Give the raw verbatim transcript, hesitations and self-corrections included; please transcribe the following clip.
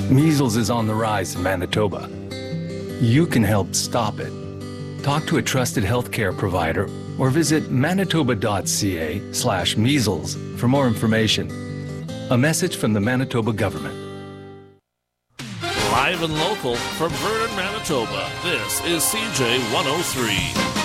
Measles is on the rise in Manitoba. You can help stop it. Talk to a trusted healthcare provider or visit manitoba.ca slash measles for more information. A message from the Manitoba government. Live and local from Vernon, Manitoba, this is C J one oh three.